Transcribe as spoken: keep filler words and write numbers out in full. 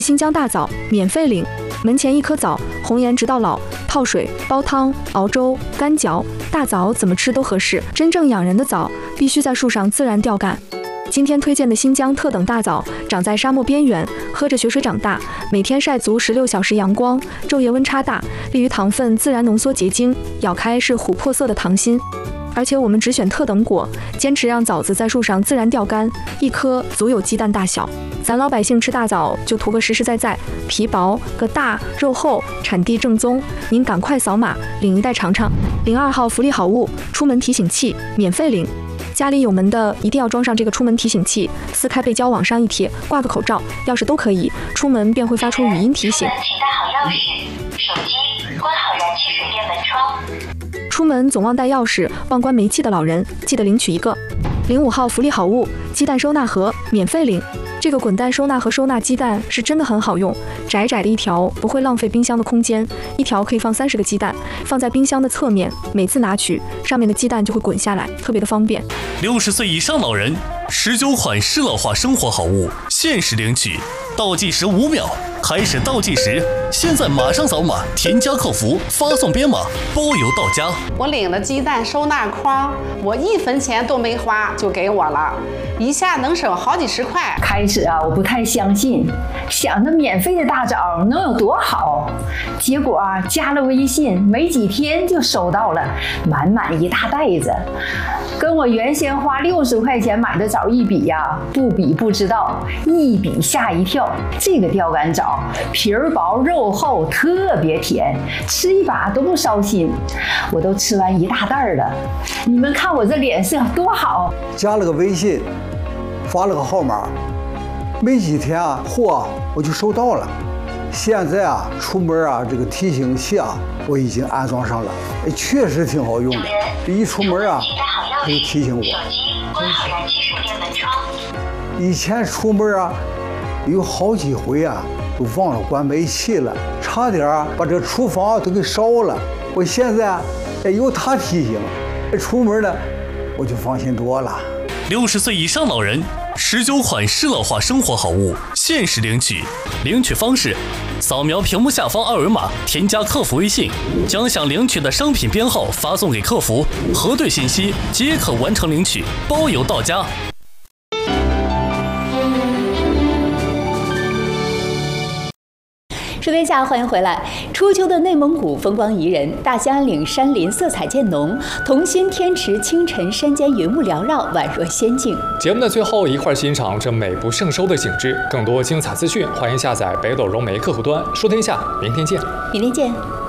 新疆大枣免费领，门前一颗枣，红颜直到老。泡水、煲汤、熬粥、干嚼，大枣怎么吃都合适。真正养人的枣，必须在树上自然吊干。今天推荐的新疆特等大枣，长在沙漠边缘，喝着雪水长大，每天晒足十六小时阳光，昼夜温差大，利于糖分自然浓缩结晶，咬开是琥珀色的糖心。而且我们只选特等果，坚持让枣子在树上自然吊干，一颗足有鸡蛋大小。咱老百姓吃大枣就图个实实在在，皮薄个大，肉厚，产地正宗。您赶快扫码领一袋尝尝。零二号福利好物，出门提醒器免费领。家里有门的一定要装上这个出门提醒器，撕开背胶往上一贴，挂个口罩、钥匙都可以，出门便会发出语音提醒。 请带好钥匙、手机，关好燃气水电门窗。 出门总忘带钥匙、忘关煤气的老人，记得领取一个。零五号福利好物，鸡蛋收纳盒免费领。这个滚蛋收纳盒收纳鸡蛋是真的很好用，窄窄的一条不会浪费冰箱的空间，一条可以放三十个鸡蛋，放在冰箱的侧面，每次拿取上面的鸡蛋就会滚下来，特别的方便。 六十岁以上老人，十九款适老化生活好物限时领取，倒计时五秒，开始倒计时，现在马上扫码，添加客服，发送编码，包邮到家。 我领了鸡蛋收纳筐，我一分钱都没花就给我了，一下能省好几十块。 开始啊，我不太相信，想着免费的大枣能有多好，结果啊，加了微信没几天就收到了满满一大袋子，跟我原先花六十块钱买的枣一比呀、啊，不比不知道，一比吓一跳。这个吊干枣皮儿薄肉厚，特别甜，吃一把都不烧心。我都吃完一大袋了，你们看我这脸色多好。 加了个微信，发了个号码，没几天啊，货我就收到了。现在啊，出门啊，这个提醒器啊，我已经安装上了，哎，确实挺好用的。一出门啊，它就提醒我。 手机关好燃气水电门窗。 以前出门啊，有好几回啊，都忘了关煤气了，差点啊把这厨房都给烧了。我现在啊，有它提醒，出门呢我就放心多了。 六十岁以上老人，十九款适老化生活好物限时领取，领取方式：扫描屏幕下方二维码，添加客服微信，将想领取的商品编号发送给客服，核对信息即可完成领取，包邮到家。 说天下，欢迎回来。初秋的内蒙古风光宜人，大兴安岭山林色彩渐浓，同心天池清晨山间云雾缭绕，宛若仙境。 节目的最后，一块欣赏这美不胜收的景致。更多精彩资讯，欢迎下载北斗融媒客户端。说天下，明天见。 明天见。